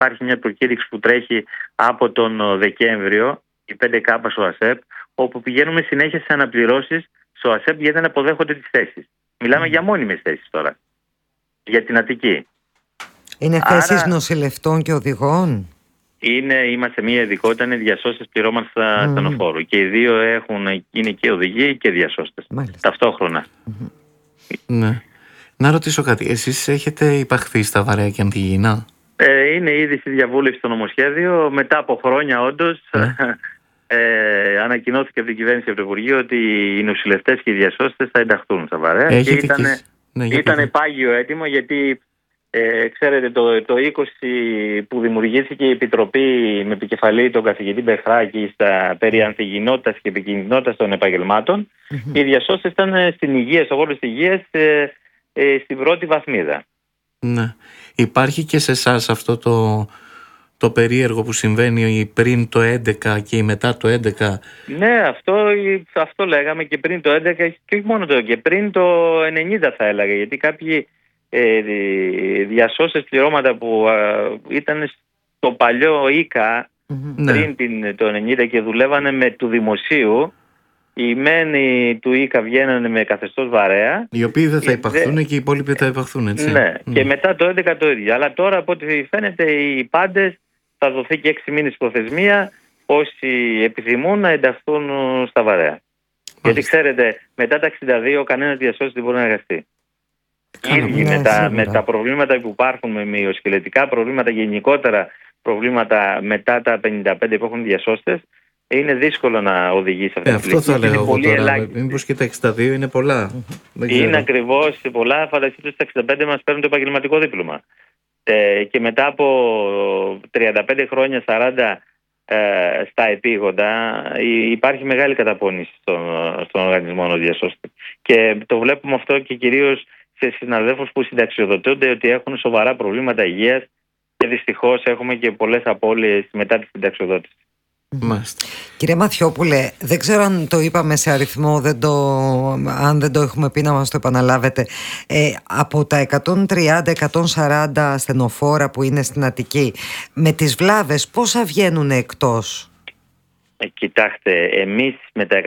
υπάρχει μια προκήρυξη που τρέχει από τον Δεκέμβριο, η 5K στο ΑΣΕΠ, όπου πηγαίνουμε συνέχεια σε αναπληρώσεις στο ΑΣΕΠ γιατί δεν αποδέχονται τις θέσεις. Μιλάμε για μόνιμες θέσεις τώρα, για την Αττική. Είναι θέσεις νοσηλευτών και οδηγών. Είμαστε μια ειδικότητα, είναι διασώστες πληρώματα στα ασθενοφόρου. Και οι δύο είναι και οδηγοί και διασώστες. Ταυτόχρονα. Ναι. Να ρωτήσω κάτι. Εσείς έχετε υπαχθεί στα βαρέα και αντιγυηνά? Είναι ήδη στη διαβούλευση στο νομοσχέδιο. Μετά από χρόνια, όντως, ανακοινώθηκε από την κυβέρνηση και από το Υπουργείο ότι οι νοσηλευτές και οι διασώστες θα ενταχθούν στα βαρέα. Ήταν πάγιο έτοιμο, γιατί ξέρετε το 20 που δημιουργήθηκε η Επιτροπή με επικεφαλή τον καθηγητή Μπεχράκη στα περί ανθυγιεινότητας και επικινδυνότητας των επαγγελμάτων, οι διασώστες ήταν στην υγεία, στο χώρο της υγείας, στην πρώτη βαθμίδα. Ναι. Υπάρχει και σε εσάς αυτό το περίεργο που συμβαίνει πριν το 11 και μετά το 11? Ναι, αυτό λέγαμε και πριν το 11 και όχι μόνο το, και πριν το 90 θα έλεγα, γιατί κάποιοι διασώστες πληρώματα που ήταν στο παλιό ΙΚΑ πριν το 90 και δουλεύανε με του δημοσίου, οι μένοι του ΙΚΑ βγαίνανε με καθεστώς βαρέα, οι οποίοι δεν θα υπαχθούν και οι υπόλοιποι θα υπαχθούν, έτσι. Ναι, και μετά το 11 το ίδιο. Αλλά τώρα από ό,τι φαίνεται οι πάντες θα δοθεί και 6 μήνες προθεσμία όσοι επιθυμούν να ενταχθούν στα βαρέα. Γιατί ξέρετε, μετά τα 62 κανένας διασώστης δεν μπορεί να εργαστεί. Ήδη με τα προβλήματα που υπάρχουν, με μυοσκελετικά προβλήματα, γενικότερα προβλήματα μετά τα 55 που έχουν διασώστες, είναι δύσκολο να οδηγήσει αυτή την αυτό θα λέω εγώ τώρα. Μήπως και τα 62 είναι πολλά? Είναι ακριβώς πολλά. Φανταστείτε ότι στα 65 μας παίρνουν το επαγγελματικό δίπλωμα. Και μετά από 35 χρόνια, 40 στα επίγοντα, υπάρχει μεγάλη καταπώνηση στον οργανισμό διασώστη. Και το βλέπουμε αυτό και κυρίως σε συναδέλφους που συνταξιοδοτούνται, ότι έχουν σοβαρά προβλήματα υγείας και δυστυχώς έχουμε και πολλές απώλειες μετά τη συνταξιοδότηση. Κύριε Μαθιόπουλε, δεν ξέρω αν το είπαμε σε αριθμό, αν δεν το έχουμε πει να μας το επαναλάβετε. Από τα 130-140 ασθενοφόρα που είναι στην Αττική, με τις βλάβες πόσα βγαίνουν εκτός? Κοιτάξτε, εμείς με τα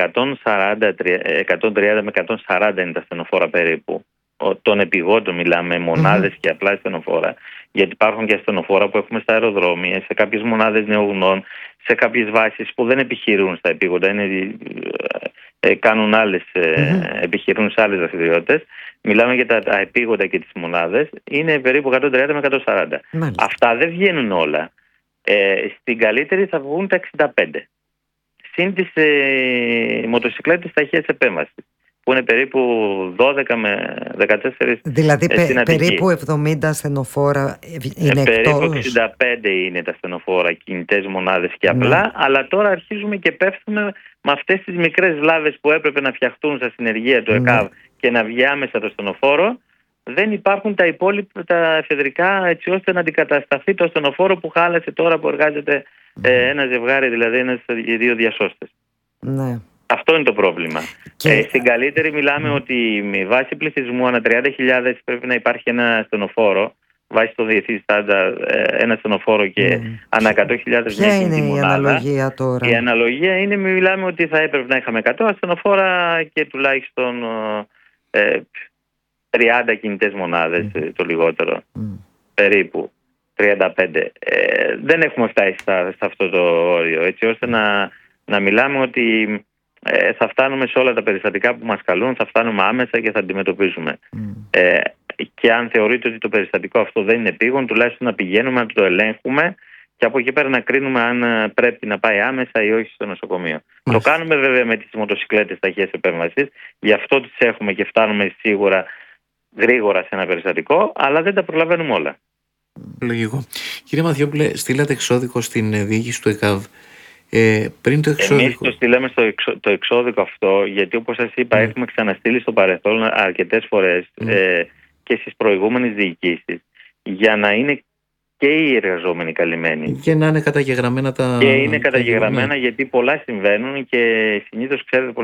130 με 140 είναι τα ασθενοφόρα περίπου. Των επιγόντων μιλάμε, μονάδες και απλά ασθενοφόρα. Γιατί υπάρχουν και ασθενοφόρα που έχουμε στα αεροδρόμια, σε κάποιες μονάδες νεογνών, σε κάποιες βάσεις που δεν επιχειρούν στα επίγοντα, κάνουν επιχειρούν σε άλλες δραστηριότητες. Μιλάμε για τα επίγοντα και τις μονάδες, είναι περίπου 130 με 140. Αυτά δεν βγαίνουν όλα. Στην καλύτερη θα βγουν τα 65. Συν τις μοτοσυκλέτες ταχείας επέμβασης, που είναι περίπου 12 με 14. Δηλαδή περίπου 70 ασθενοφόρα είναι εκτός. Περίπου 65 είναι τα ασθενοφόρα, κινητές μονάδες και απλά. Αλλά τώρα αρχίζουμε και πέφτουμε με αυτές τις μικρές βλάβες που έπρεπε να φτιαχτούν στα συνεργεία του ΕΚΑΒ και να βγει άμεσα το ασθενοφόρο. Δεν υπάρχουν τα υπόλοιπα τα εφεδρικά, έτσι ώστε να αντικατασταθεί το ασθενοφόρο που χάλασε τώρα, που εργάζεται ένα ζευγάρι, δηλαδή δύο διασώστες. Ναι. Αυτό είναι το πρόβλημα. Στην καλύτερη μιλάμε ότι με βάση πληθυσμού ανά 30.000 πρέπει να υπάρχει ένα ασθενοφόρο, βάσει το διεθνή στάνταρ, ένα ασθενοφόρο και ανά 100.000 μια κινητή μονάδα. Ποια είναι η αναλογία τώρα? Η αναλογία είναι, μιλάμε ότι θα έπρεπε να είχαμε 100 ασθενοφόρα και τουλάχιστον 30 κινητές μονάδες, το λιγότερο. Περίπου 35. Δεν έχουμε φτάσει σε αυτό το όριο, έτσι ώστε να μιλάμε ότι θα φτάνουμε σε όλα τα περιστατικά που μας καλούν, θα φτάνουμε άμεσα και θα αντιμετωπίζουμε. Και αν θεωρείτε ότι το περιστατικό αυτό δεν είναι επίγον, τουλάχιστον να πηγαίνουμε να το ελέγχουμε και από εκεί πέρα να κρίνουμε αν πρέπει να πάει άμεσα ή όχι στο νοσοκομείο. Το κάνουμε βέβαια με τις μοτοσυκλέτες ταχείας επέμβασης, γι' αυτό τις έχουμε και φτάνουμε σίγουρα γρήγορα σε ένα περιστατικό, αλλά δεν τα προλαβαίνουμε όλα. Λογικό. Κύριε Μαθιόπουλε, στείλατε εξώδικο στην διοίκηση του ΕΚΑΒ. Πριν το εξώδικο. Εμείς το στείλαμε το εξώδικο αυτό, γιατί όπως σας είπα, έχουμε ξαναστείλει στο παρελθόν αρκετές φορές και στις προηγούμενες διοικήσεις, για να είναι και οι εργαζόμενοι καλυμμένοι. Και να είναι καταγεγραμμένα τα. Και είναι καταγεγραμμένα, γιατί πολλά συμβαίνουν και συνήθως, ξέρετε,